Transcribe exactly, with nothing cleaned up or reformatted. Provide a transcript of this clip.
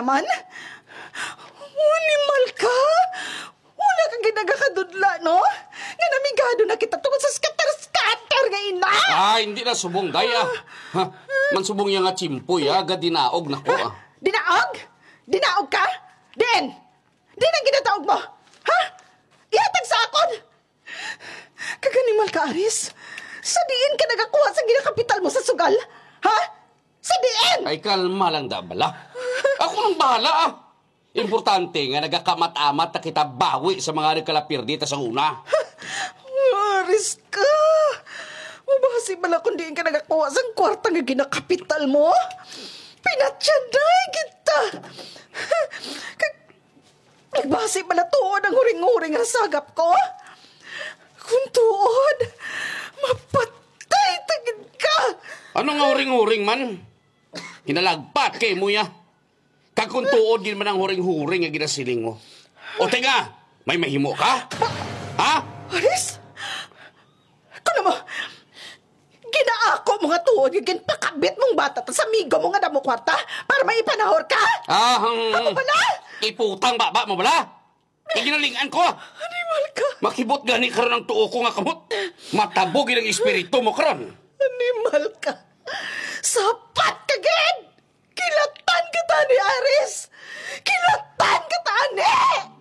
naman? Animal ka? Wala kang ginagakadudla, no? Nga namigado na kita tungkol sa scatter-scatter nga ina! Ah, hindi na subong, daya. Ha? Mansubong niya nga chimpoy, ha? Gadinaog na ko, ah. Dinaog? Dinaog ka? Den! Den ang ginataog mo! Ha? Ihatag sa akon! Kaganimal ka, Aris. Sa diin ka nagakuha sa ginakapital mo sa sugal? Ha? Sa diin! Ay, kalma lang da, bala. Ako nang bahala, ah. Importante nga nagakamat-amat na kita bawi sa mga nagkalapir dito sa una. Aris ka! Mabahasi bala kung diin ka nagakuha sa kwarta nga ginakapital mo? Pinatsaday kita! Nagbahasi bala tuod ang huring-huring ang sagap ko? Kung tuod, mapatay tagid ka! Ano nga huring-huring man? Hinalagpat kay mo ya. Kakuntuod din man ang huring-huring nga ginasiling mo. O teka, may mahimo ka? Ha? Aris? Kung mo, ginaako mo nga tuod yung ginpakabit mong bata ta sa amigo mo nga damo kwarta para may ipanahor ka? Ah, hang... Ako pala? Iputang baba mo bala? Iginalingan ko. Animal ka? Makibot gani karon ang tuo ko nga kamot. Matabog ang espiritu mo karon. Animal ka? Sapat ka, Ged! Kilatan kita ni Aris! Kilatan kita, ni!